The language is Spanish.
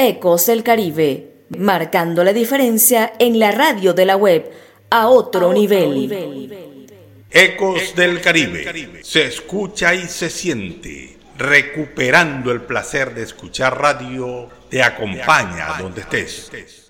Ecos del Caribe, marcando la diferencia en la radio de la web a otro nivel. Ecos del Caribe, se escucha y se siente. Recuperando el placer de escuchar radio, te acompaña donde estés.